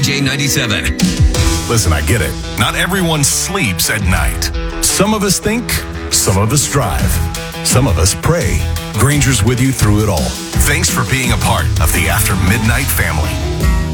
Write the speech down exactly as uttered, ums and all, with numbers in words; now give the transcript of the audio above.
J ninety-seven. Listen, I get it. Not everyone sleeps at night. Some of us think, some of us strive, some of us pray. Granger's with you through it all. Thanks for being a part of the After Midnight family.